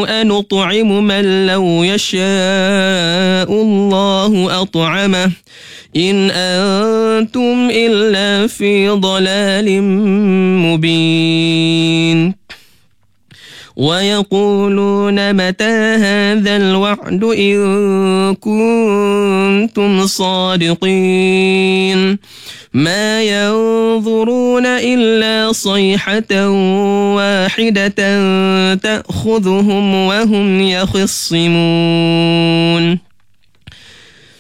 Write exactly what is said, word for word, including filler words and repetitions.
أنطعم من لو يشاء الله أطعمه إن أنتم إلا في ضلال مبين ويقولون متى هذا الوعد إن كنتم صادقين ما ينظرون إلا صيحة واحدة تأخذهم وهم يخصمون